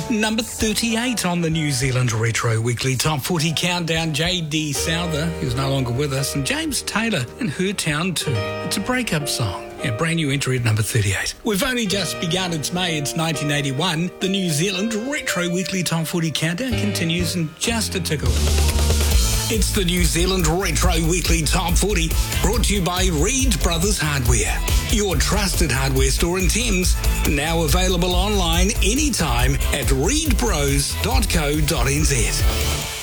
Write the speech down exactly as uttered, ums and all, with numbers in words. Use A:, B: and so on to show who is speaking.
A: Number thirty-eight on the New Zealand Retro Weekly Top forty Countdown, J D Souther, who's no longer with us, and James Taylor and Her Town too. It's a breakup song. A brand new entry at number thirty-eight. We've only just begun. It's May. It's nineteen eighty-one. The New Zealand Retro Weekly Top forty Countdown continues in just a tickle. It's the New Zealand Retro Weekly Top forty, brought to you by Reed Brothers Hardware, your trusted hardware store in Thames, now available online anytime at reed bros dot co dot n z.